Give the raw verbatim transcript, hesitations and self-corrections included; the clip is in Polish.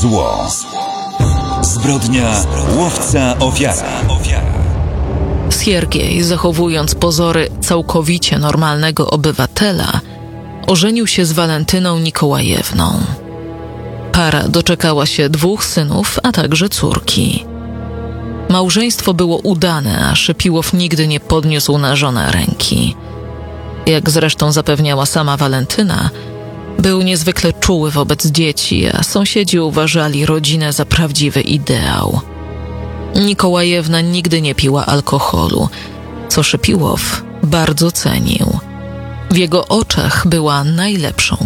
Zło. Zbrodnia łowca ofiara. Siergiej, zachowując pozory całkowicie normalnego obywatela, ożenił się z Walentyną Nikołajewną. Para doczekała się dwóch synów, a także córki. Małżeństwo było udane, a Szypiłow nigdy nie podniósł na żonę ręki. Jak zresztą zapewniała sama Walentyna, był niezwykle czuły wobec dzieci, a sąsiedzi uważali rodzinę za prawdziwy ideał. Nikołajewna nigdy nie piła alkoholu, co Szypiłow bardzo cenił. W jego oczach była najlepszą